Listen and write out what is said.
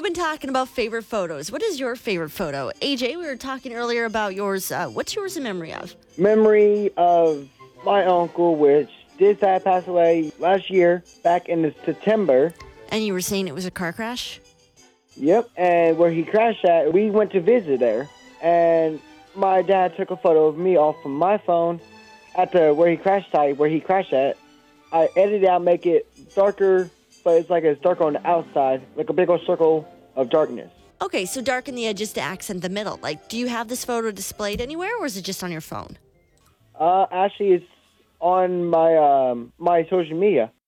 we've been talking about favorite photos. What is your favorite photo? AJ, we were talking earlier about yours. What's yours in memory of? Memory of my uncle, which did pass away last year, back in September. And you were saying it was a car crash? Yep, and where he crashed at, we went to visit there, and my dad took a photo of me off of my phone at where he crashed at. I edited it out, make it darker, but it's like it's darker on the outside, like a big old circle of darkness. Okay, so darken the edges to accent the middle. Like, do you have this photo displayed anywhere, or is it just on your phone? Actually, it's on my my social media.